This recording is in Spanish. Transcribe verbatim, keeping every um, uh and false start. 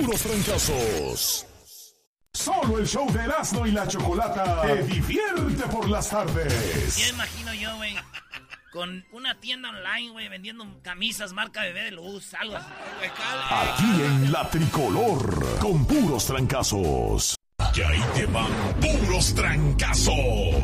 puros trancazos. Solo el show de Erasmo y la Chocolata te divierte por las tardes. Ya imagino yo, güey, con una tienda online, güey, vendiendo camisas marca Bebé de Luz, algo así. Aquí en La Tricolor, con puros trancazos. Y ahí te van puros trancazos.